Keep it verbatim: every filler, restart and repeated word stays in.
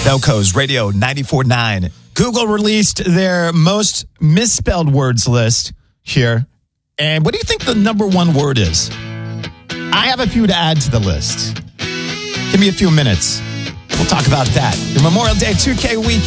NoCo's Radio ninety-four point nine. Google released their most misspelled words list here. And what do you think the number one word is? I have a few to add to the list. Give me a few minutes. We'll talk about that. Your Memorial Day two K weekend.